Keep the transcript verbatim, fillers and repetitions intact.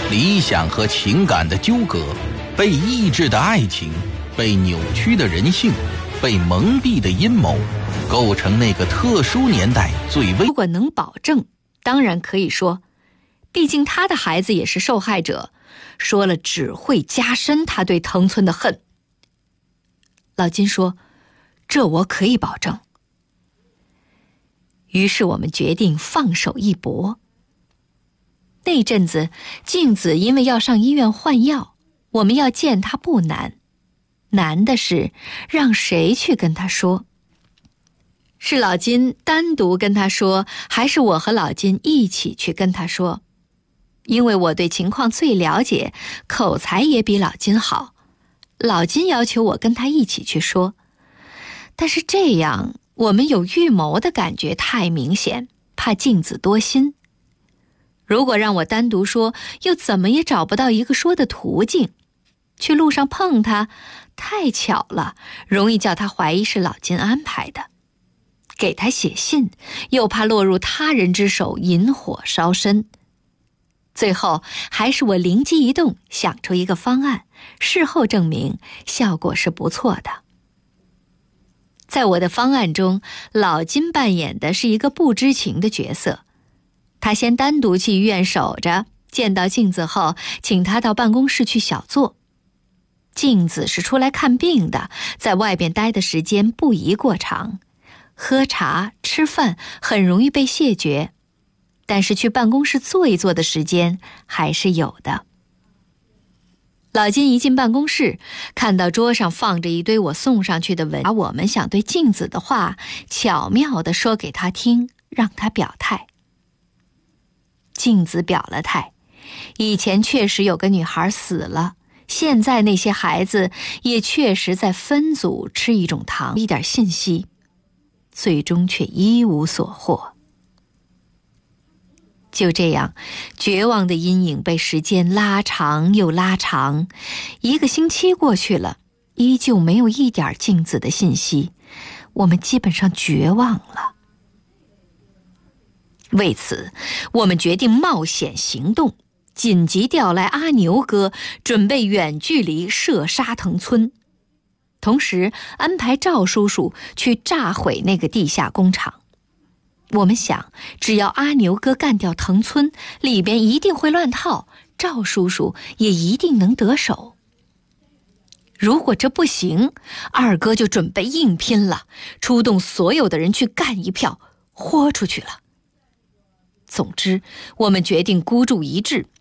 理想和情感的纠葛，被抑制的爱情，被扭曲的人性，被蒙蔽的阴谋，构成那个特殊年代最危。 如果能保证，当然可以说，毕竟他的孩子也是受害者，说了只会加深他对藤村的恨。老金说，这我可以保证。于是我们决定放手一搏。那阵子，静子因为要上医院换药，我们要见她不难，难的是让谁去跟她说。是老金单独跟她说，还是我和老金一起去跟她说？因为我对情况最了解，口才也比老金好，老金要求我跟他一起去说。但是这样，我们有预谋的感觉太明显，怕静子多心。如果让我单独说，又怎么也找不到一个说的途径。去路上碰他，太巧了，容易叫他怀疑是老金安排的。给他写信，又怕落入他人之手，引火烧身。最后还是我灵机一动，想出一个方案，事后证明效果是不错的。在我的方案中，老金扮演的是一个不知情的角色。他先单独去医院守着，见到静子后，请他到办公室去小坐。静子是出来看病的，在外边待的时间不宜过长，喝茶吃饭很容易被谢绝，但是去办公室坐一坐的时间还是有的。老金一进办公室，看到桌上放着一堆我送上去的文，把我们想对静子的话巧妙地说给他听，让他表态。静子表了态，以前确实有个女孩死了，现在那些孩子也确实在分组吃一种糖，一点信息，最终却一无所获。就这样，绝望的阴影被时间拉长又拉长，一个星期过去了，依旧没有一点静子的信息，我们基本上绝望了。为此，我们决定冒险行动，紧急调来阿牛哥，准备远距离射杀藤村，同时安排赵叔叔去炸毁那个地下工厂。我们想，只要阿牛哥干掉藤村，里边一定会乱套，赵叔叔也一定能得手。如果这不行，二哥就准备硬拼了，出动所有的人去干一票，豁出去了。总之，我们决定孤注一掷，